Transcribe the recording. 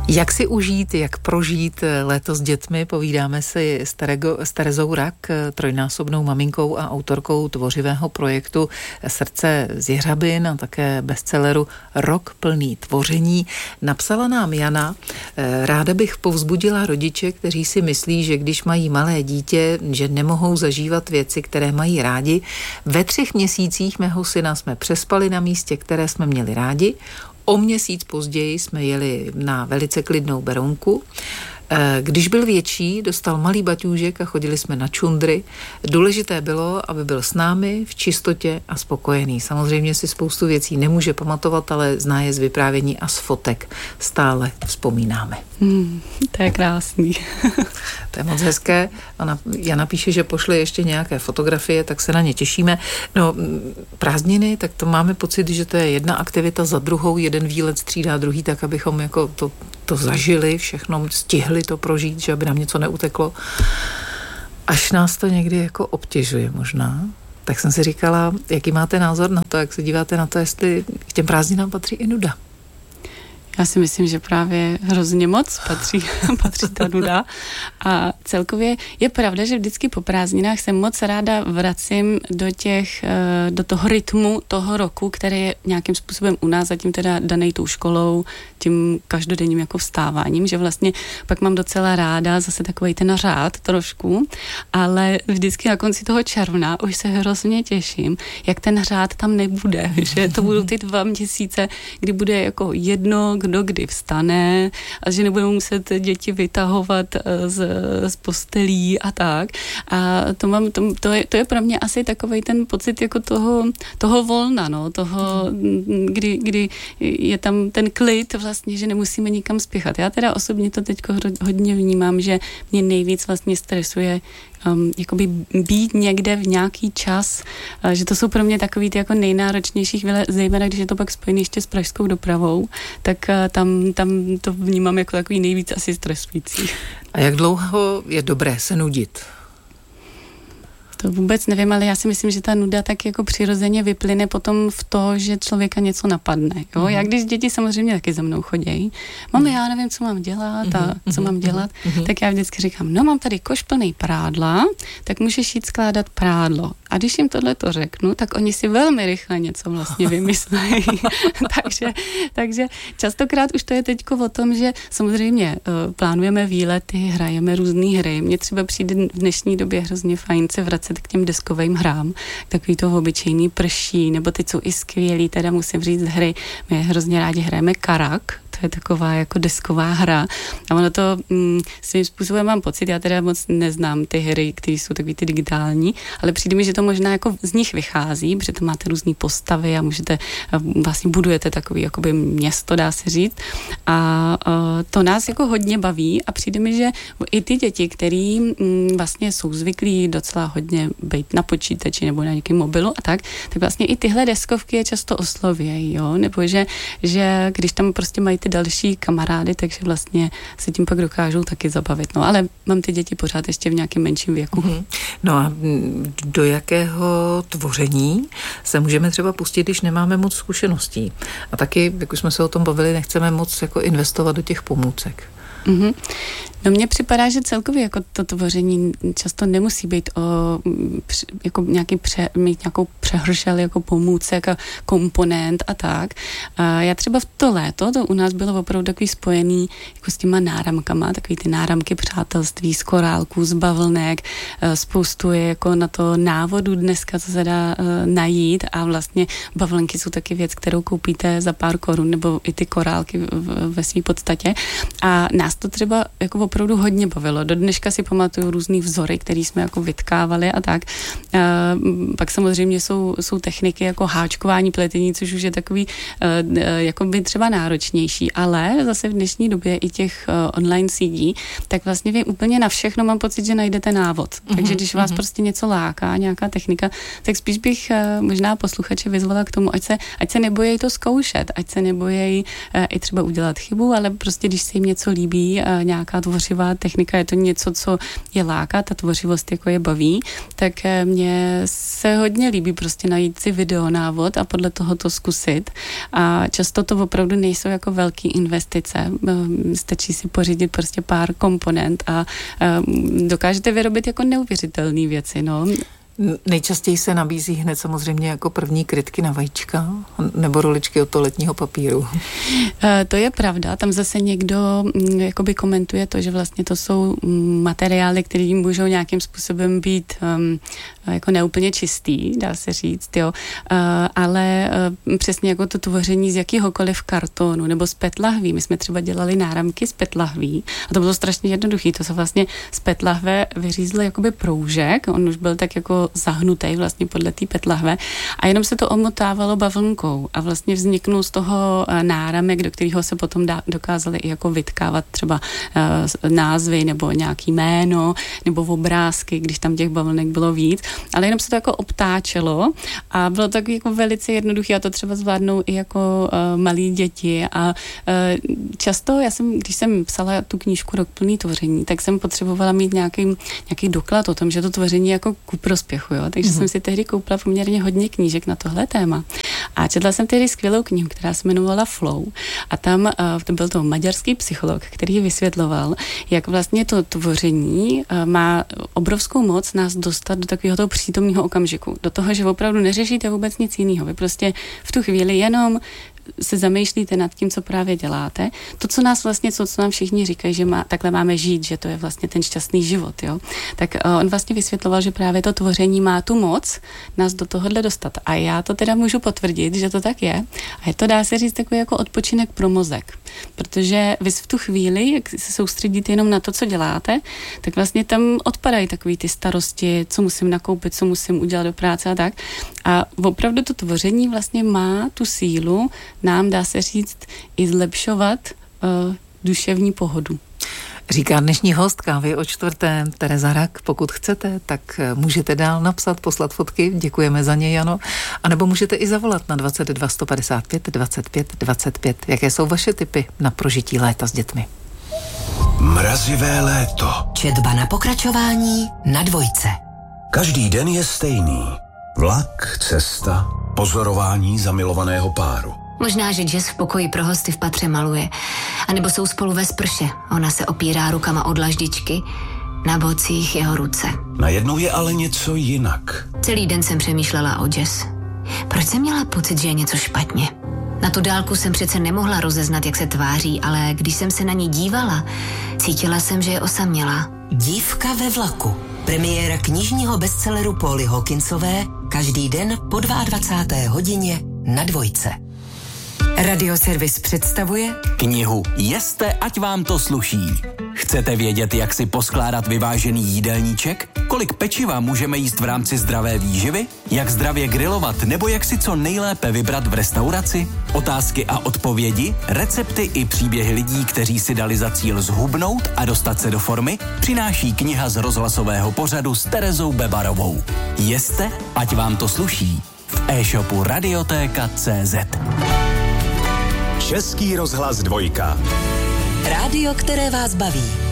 Jak si užít, jak prožít léto s dětmi, povídáme si s Terezou Rak, trojnásobnou maminkou a autorkou tvořivého projektu Srdce z Jeřabin a také bestselleru Rok plný tvoření. Napsala nám Jana: ráda bych povzbudila rodiče, kteří si myslí, že když mají malé dítě, že nemohou zažívat věci, které mají rádi. Ve 3 měsících mého syna jsme přespali na místě, které jsme měli rádi. O měsíc později jsme jeli na velice klidnou Berounku. Když byl větší, dostal malý baťůžek a chodili jsme na čundry. Důležité bylo, aby byl s námi v čistotě a spokojený. Samozřejmě si spoustu věcí nemůže pamatovat, ale zná je z vyprávění a z fotek. Stále vzpomínáme. To je krásný. To je moc hezké. Jana píše, že pošle ještě nějaké fotografie, tak se na ně těšíme. No, prázdniny, tak to máme pocit, že to je jedna aktivita za druhou, jeden výlet střídá druhý, tak abychom jako to zažili, všechno stihli to prožít, že aby nám něco neuteklo. Až nás to někdy jako obtěžuje možná. Tak jsem si říkala, jaký máte názor na to, jak se díváte na to, jestli k těm prázdninám patří i nuda. Já si myslím, že právě hrozně moc patří ta nuda. A celkově je pravda, že vždycky po prázdninách se moc ráda vracím do toho rytmu toho roku, který je nějakým způsobem u nás zatím teda danej tou školou, tím každodenním jako vstáváním, že vlastně pak mám docela ráda zase takovej ten řád trošku, ale vždycky na konci toho června už se hrozně těším, jak ten řád tam nebude, že to budou ty 2 měsíce, kdy bude jako jedno, kdo kdy vstane a že nebudou muset děti vytahovat z postelí a tak. A to je pro mě asi takovej ten pocit jako toho volna, no, toho, kdy je tam ten klid vlastně, že nemusíme nikam spěchat. Já teda osobně to teď hodně vnímám, že mě nejvíc vlastně stresuje jakoby být někde v nějaký čas, že to jsou pro mě takový ty jako nejnáročnější chvíle, zejména když je to pak spojený ještě s pražskou dopravou, tak tam to vnímám jako takový nejvíc asi stresující. A jak dlouho je dobré se nudit? To vůbec nevím, ale já si myslím, že ta nuda tak jako přirozeně vyplyne potom v to, že člověka něco napadne. Jo? Já když děti samozřejmě taky za mnou chodějí, mami, já nevím, co mám dělat a co mám dělat, tak já vždycky říkám, no mám tady koš plný prádla, tak můžeš jít skládat prádlo. A když jim tohleto řeknu, tak oni si velmi rychle něco vlastně vymyslejí. takže častokrát už to je teďko o tom, že samozřejmě plánujeme výlety, hrajeme různé hry. Mně třeba přijde v dnešní době hrozně fajn se vracet k těm deskovým hrám, takový toho obyčejný prší, nebo teď jsou i skvělý, teda musím říct hry. My hrozně rádi hrajeme Karak, to je taková jako desková hra. A ono to svým způsobem mám pocit, já teda moc neznám ty hry, které jsou takový ty digitální, ale přijde mi, že to možná jako z nich vychází, protože to máte různé postavy a můžete, vlastně budujete takový jakoby město, dá se říct. A to nás jako hodně baví a přijde mi, že i ty děti, který vlastně jsou zvyklí docela hodně být na počítači nebo na nějakém mobilu a tak vlastně i tyhle deskovky je často oslovějí, jo, nebo že když tam prostě mají ty další kamarády, takže vlastně se tím pak dokážou taky zabavit. No, ale mám ty děti pořád ještě v nějakém menším věku. No a do jakého tvoření se můžeme třeba pustit, když nemáme moc zkušeností? A taky, jak už jsme se o tom bavili, nechceme moc jako investovat do těch pomůcek. No mně připadá, že celkově jako to tvoření často nemusí být jako mít nějakou přehršel jako pomůcek a komponent a tak. Já třeba v to léto, to u nás bylo opravdu takový spojený jako s těma náramkama, takový ty náramky přátelství z korálků, z bavlnek, spoustu je jako na to návodu dneska, co se dá najít a vlastně bavlnky jsou taky věc, kterou koupíte za pár korun, nebo i ty korálky ve své podstatě. A nás to třeba jako opravdu hodně bavilo. Do dneška si pamatuju různý vzory, které jsme jako vytkávali a tak. Pak samozřejmě jsou techniky jako háčkování, pletení, což už je takový jako by třeba náročnější, ale zase v dnešní době i těch online CD, tak vlastně vy úplně na všechno mám pocit, že najdete návod. Takže když vás prostě něco láká, nějaká technika, tak spíš bych možná posluchače vyzvala k tomu, ať se nebojí to zkoušet, ať se nebojí i třeba udělat chybu, ale prostě když se jim něco líbí, baví nějaká tvořivá technika, je to něco, co je láká, ta tvořivost jako je baví, tak mně se hodně líbí prostě najít si videonávod a podle toho to zkusit. A často to opravdu nejsou jako velký investice. Stačí si pořídit prostě pár komponent a dokážete vyrobit jako neuvěřitelné věci, no. Nejčastěji se nabízí hned samozřejmě jako první krytky na vajíčka nebo roličky od toaletního papíru. To je pravda, tam zase někdo jakoby komentuje to, že vlastně to jsou materiály, které můžou nějakým způsobem být jako neúplně čistý, dá se říct, jo, ale přesně jako to tvoření z jakýhokoliv kartonu nebo z PET lahví. My jsme třeba dělali náramky z PET lahví a to bylo strašně jednoduchý, to se vlastně z PET lahve vyřízl jakoby proužek, on už byl tak jako zahnutý vlastně podle té PET lahve a jenom se to omotávalo bavlnkou a vlastně vzniknul z toho náramek, do kterého se potom dokázali i jako vytkávat třeba názvy nebo nějaký jméno nebo obrázky, když tam těch bavlnek bylo víc, ale jenom se to jako obtáčelo a bylo tak jako velice jednoduché a to třeba zvládnou i jako malí děti a často když jsem psala tu knížku Rok plný tvoření, tak jsem potřebovala mít nějaký doklad o tom, že to tvoření jako ku prospěchu, jo? Takže jsem si tehdy koupila poměrně hodně knížek na tohle téma. A četla jsem tehdy skvělou knihu, která se jmenovala Flow. A tam to byl to maďarský psycholog, který vysvětloval, jak vlastně to tvoření má obrovskou moc nás dostat do takového toho přítomného okamžiku. Do toho, že opravdu neřešíte vůbec nic jiného. Vy prostě v tu chvíli jenom se zamýšlíte nad tím, co právě děláte. To, co nám všichni říkají, že takhle máme žít, že to je vlastně ten šťastný život, jo. Tak on vlastně vysvětloval, že právě to tvoření má tu moc nás do tohohle dostat. A já to teda můžu potvrdit, že to tak je. A je to, dá se říct, takový jako odpočinek pro mozek. Protože vy v tu chvíli, jak se soustředíte jenom na to, co děláte, tak vlastně tam odpadají takový ty starosti, co musím nakoupit, co musím udělat do práce a tak. A opravdu to tvoření vlastně má tu sílu nám, dá se říct, i zlepšovat duševní pohodu. Říká dnešní host Kávy o čtvrté, Tereza Rak. Pokud chcete, tak můžete dál napsat, poslat fotky, děkujeme za ně, Jano, anebo můžete i zavolat na 22 155 25 25. Jaké jsou vaše tipy na prožití léta s dětmi? Mrazivé léto. Četba na pokračování na Dvojce. Každý den je stejný. Vlak, cesta, pozorování zamilovaného páru. Možná, že Jess v pokoji pro hosty v patře maluje. A nebo jsou spolu ve sprše. Ona se opírá rukama o dlaždičky, na bocích jeho ruce. Najednou je ale něco jinak. Celý den jsem přemýšlela o Jess. Proč jsem měla pocit, že je něco špatně? Na tu dálku jsem přece nemohla rozeznat, jak se tváří, ale když jsem se na ní dívala, cítila jsem, že je osamělá. Dívka ve vlaku. Premiéra knižního bestselleru Pauly Hawkinsové každý den po 22. hodině na Dvojce. Radioservis představuje knihu Jeste, ať vám to sluší. Chcete vědět, jak si poskládat vyvážený jídelníček? Kolik pečiva můžeme jíst v rámci zdravé výživy? Jak zdravě grilovat nebo jak si co nejlépe vybrat v restauraci? Otázky a odpovědi, recepty i příběhy lidí, kteří si dali za cíl zhubnout a dostat se do formy, přináší kniha z rozhlasového pořadu s Terezou Bebarovou. Jeste, ať vám to sluší. V e-shopu Radiotéka.cz. Český rozhlas Dvojka. Rádio, které vás baví.